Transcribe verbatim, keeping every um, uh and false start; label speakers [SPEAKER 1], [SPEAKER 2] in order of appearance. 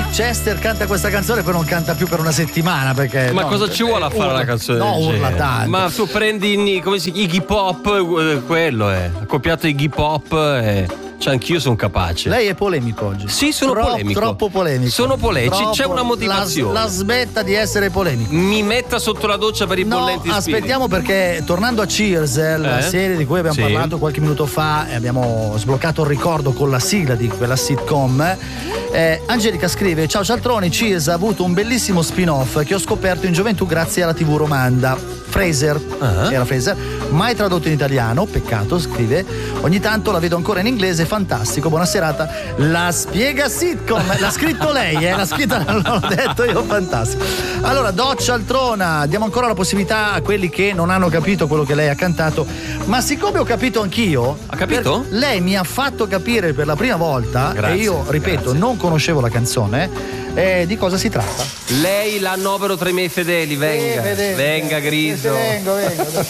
[SPEAKER 1] Nick Chester canta questa canzone, poi non canta più per una settimana perché.
[SPEAKER 2] Ma
[SPEAKER 1] no,
[SPEAKER 2] cosa ci vuole a fare
[SPEAKER 1] urla,
[SPEAKER 2] la canzone?
[SPEAKER 1] No,
[SPEAKER 2] del
[SPEAKER 1] urla
[SPEAKER 2] genere?
[SPEAKER 1] tanto.
[SPEAKER 2] Ma tu prendi come si Iggy Pop, eh, quello è. Accoppiato Iggy Pop e. Cioè, anch'io sono capace.
[SPEAKER 1] Lei è polemico oggi.
[SPEAKER 2] Sì, sono
[SPEAKER 1] Troppo,
[SPEAKER 2] polemico.
[SPEAKER 1] Troppo polemico.
[SPEAKER 2] Sono polemico.
[SPEAKER 1] Troppo,
[SPEAKER 2] C'è una motivazione.
[SPEAKER 1] La, la smetta di essere polemico.
[SPEAKER 2] Mi metta sotto la doccia per i
[SPEAKER 1] No,
[SPEAKER 2] bollenti spiriti.
[SPEAKER 1] aspettiamo perché tornando a Cheers, eh, la
[SPEAKER 2] Eh?
[SPEAKER 1] serie di cui abbiamo
[SPEAKER 2] Sì.
[SPEAKER 1] parlato qualche minuto fa e abbiamo sbloccato il ricordo con la sigla di quella sitcom. Eh, Angelica scrive: ciao cialtroni, Cheers ha avuto un bellissimo spin-off che ho scoperto in gioventù grazie alla tivù romanda. Fraser,
[SPEAKER 2] Ah.
[SPEAKER 1] era Fraser, mai tradotto in italiano, peccato, scrive. Ogni tanto la vedo ancora in inglese, fantastico, buona serata. La spiega sitcom, l'ha scritto lei, eh, l'ha scritta, non l'ho detto io, fantastico. Allora, Doccia Altrona, diamo ancora la possibilità a quelli che non hanno capito quello che lei ha cantato, ma siccome ho capito anch'io,
[SPEAKER 2] Ha capito?
[SPEAKER 1] per- lei mi ha fatto capire per la prima volta,
[SPEAKER 2] Grazie,
[SPEAKER 1] e io, ripeto,
[SPEAKER 2] grazie.
[SPEAKER 1] non conoscevo la canzone, eh, di cosa si tratta.
[SPEAKER 2] Lei la annovero tra i miei fedeli, venga.
[SPEAKER 1] Eh, fedeli.
[SPEAKER 2] Venga, Griso.
[SPEAKER 1] Vengo, vengo.